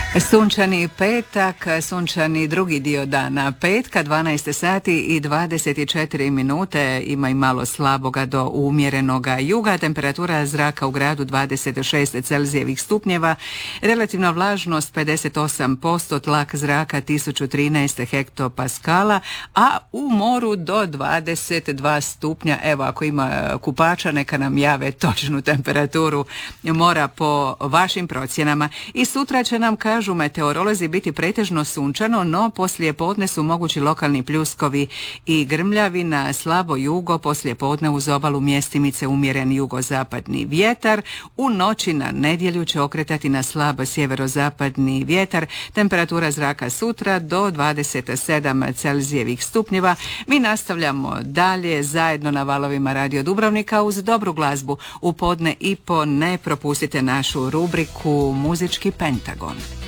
Sunčani petak, sunčani drugi dio dana petka, 12 sati i 24 minute, ima i malo slaboga do umjerenoga juga, temperatura zraka u gradu 26 Celzijevih stupnjeva, relativna vlažnost 58%, tlak zraka 1013 hektopaskala, a u moru do 22 stupnja. Evo, ako ima kupača, neka nam jave točnu temperaturu mora po vašim procjenama. I sutra će nam, kažu meteorolozi, biti pretežno sunčano, no poslije podne su mogući lokalni pljuskovi i grmljavi na slabo jugo, poslije podne uz obalu mjestimice umjeren jugozapadni vjetar. U noći na nedjelju će okretati na slab sjeverozapadni vjetar. Temperatura zraka sutra do 27 Celzijevih stupnjeva. Mi nastavljamo dalje zajedno na valovima Radio Dubrovnika uz dobru glazbu u podne i po. Ne propustite našu rubriku Muzički Pentagon.